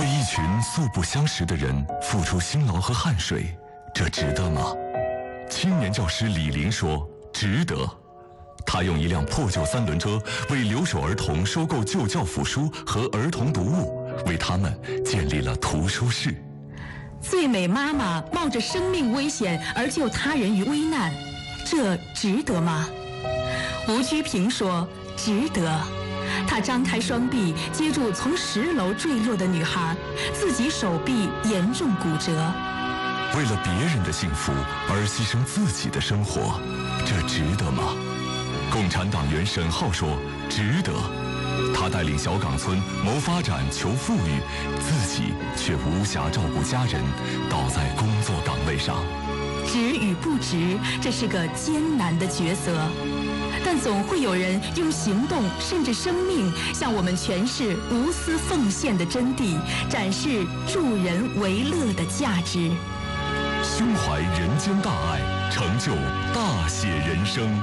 为一群素不相识的人付出辛劳和汗水，这值得吗？青年教师李林说：“值得。”他用一辆破旧三轮车为留守儿童收购旧教辅书和儿童读物，为他们建立了图书室。 最美妈妈冒着生命危险而救他人于危难，这值得吗？吴居平说：“值得。”他张开双臂接住从10楼坠落的女孩，自己手臂严重骨折。 为了别人的幸福而牺牲自己的生活，这值得吗？共产党员沈浩说：“值得。”他带领小岗村谋发展求富裕，自己却无暇照顾家人，倒在工作岗位上。 值与不值，这是个艰难的抉择，但总会有人用行动甚至生命向我们诠释无私奉献的真谛，展示助人为乐的价值。 胸怀人间大爱，成就大写人生。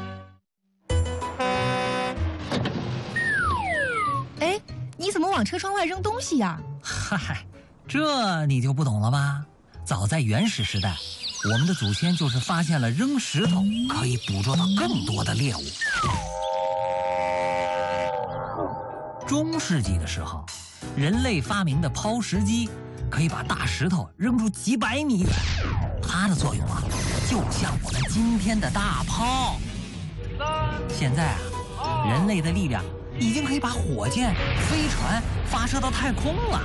哎，你怎么往车窗外扔东西呀？ 嗨，这你就不懂了吧？早在原始时代，我们的祖先就是发现了扔石头可以捕捉到更多的猎物。中世纪的时候，人类发明的抛石机可以把大石头扔出几百米远，它的作用啊，就像我们今天的大炮。现在啊，人类的力量已经可以把火箭、飞船发射到太空了。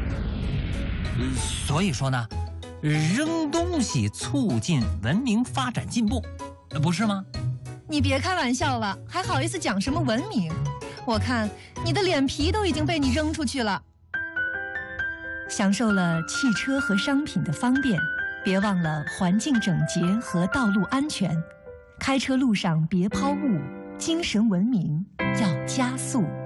所以说呢，扔东西促进文明发展进步，不是吗？ 你别开玩笑了，还好意思讲什么文明？我看你的脸皮都已经被你扔出去了。享受了汽车和商品的方便，别忘了环境整洁和道路安全。开车路上别抛物，精神文明要加速。